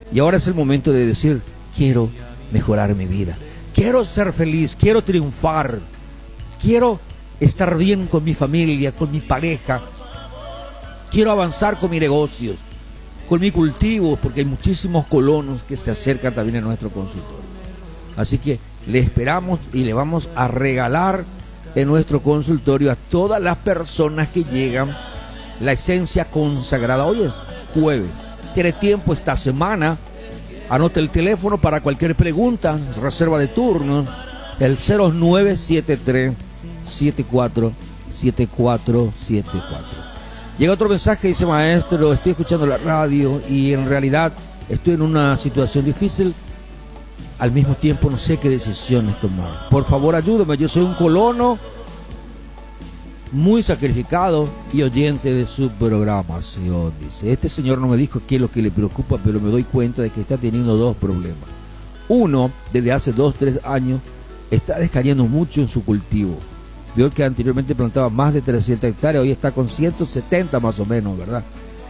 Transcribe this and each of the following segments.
Y ahora es el momento de decir, quiero mejorar mi vida, quiero ser feliz, quiero triunfar, quiero estar bien con mi familia, con mi pareja, quiero avanzar con mis negocios, con mi cultivo, porque hay muchísimos colonos que se acercan también a nuestro consultorio. Así que le esperamos y le vamos a regalar en nuestro consultorio a todas las personas que llegan la esencia consagrada. Hoy es jueves, tiene tiempo esta semana. Anote el teléfono para cualquier pregunta, reserva de turnos, el 0973 747474. Llega otro mensaje, dice: maestro, estoy escuchando la radio y en realidad estoy en una situación difícil. Al mismo tiempo no sé qué decisiones tomar. Por favor, ayúdame. Yo soy un colono muy sacrificado y oyente de su programación. Dice, este señor no me dijo qué es lo que le preocupa, pero me doy cuenta de que está teniendo dos problemas. Uno, desde hace 2-3 años, está descayendo mucho en su cultivo. Veo que anteriormente plantaba más de 300 hectáreas, hoy está con 170 más o menos, ¿verdad?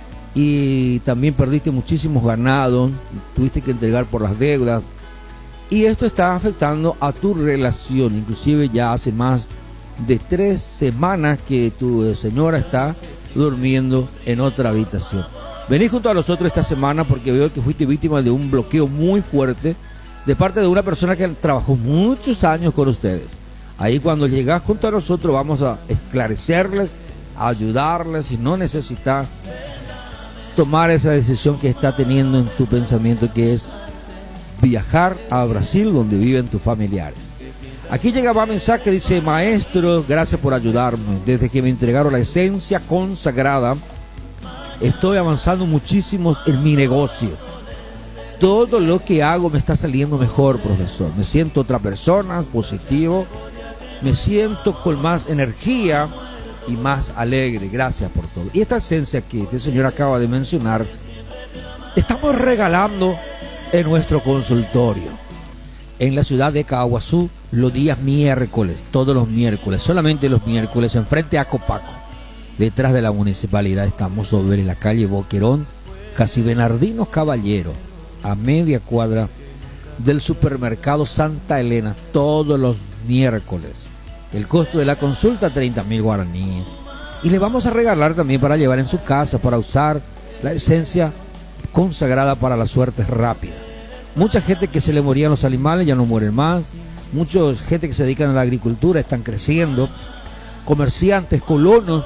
Y también perdiste muchísimos ganados, tuviste que entregar por las deudas. Y esto está afectando a tu relación. Inclusive ya hace más de 3 semanas que tu señora está durmiendo en otra habitación. Vení junto a nosotros esta semana porque veo que fuiste víctima de un bloqueo muy fuerte de parte de una persona que trabajó muchos años con ustedes. Ahí cuando llegás junto a nosotros vamos a esclarecerles, a ayudarles si no necesitas tomar esa decisión que está teniendo en tu pensamiento, que es viajar a Brasil donde viven tus familiares. Aquí llegaba un mensaje que dice: maestro, gracias por ayudarme. Desde que me entregaron la esencia consagrada, estoy avanzando muchísimo en mi negocio. Todo lo que hago me está saliendo mejor, profesor. Me siento otra persona, positivo. Me siento con más energía y más alegre. Gracias por todo. Y esta esencia que este señor acaba de mencionar, estamos regalando en nuestro consultorio en la ciudad de Caguazú los días miércoles, todos los miércoles, solamente los miércoles, enfrente a Copaco, detrás de la municipalidad. Estamos sobre la calle Boquerón, casi Bernardino Caballero, a media cuadra del supermercado Santa Elena, todos los miércoles. El costo de la consulta, 30.000 guaraníes. Y le vamos a regalar también para llevar en su casa, para usar la esencia consagrada para la suerte rápida. Mucha gente que se le morían los animales ya no mueren más. Mucha gente que se dedican a la agricultura están creciendo. Comerciantes, colonos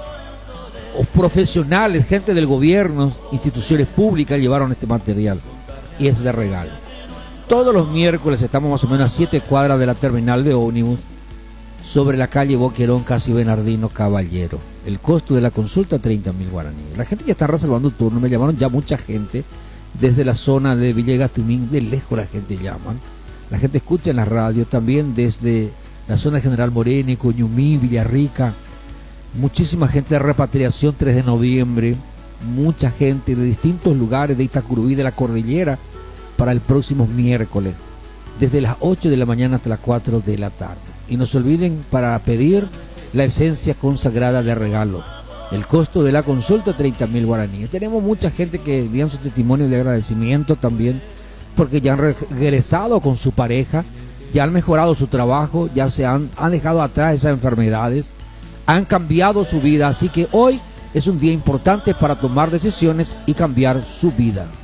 o profesionales, gente del gobierno, instituciones públicas llevaron este material y es de regalo. Todos los miércoles estamos más o menos a 7 cuadras de la terminal de ómnibus, sobre la calle Boquerón, casi Bernardino Caballero. El costo de la consulta, 30.000 guaraníes. La gente ya está reservando turno, me llamaron ya mucha gente desde la zona de Villegas-Tumín, de lejos la gente llaman. La gente escucha en la radio también desde la zona de General Moreno, Coñumí, Villarrica. Muchísima gente de repatriación, 3 de noviembre. Mucha gente de distintos lugares de Itacurubí, de la cordillera, para el próximo miércoles, desde las 8 de la mañana hasta las 4 de la tarde. Y no se olviden para pedir la esencia consagrada de regalo. El costo de la consulta, 30.000 guaraníes. Tenemos mucha gente que envían su testimonio de agradecimiento también, porque ya han regresado con su pareja, ya han mejorado su trabajo, ya se han dejado atrás esas enfermedades, han cambiado su vida. Así que hoy es un día importante para tomar decisiones y cambiar su vida.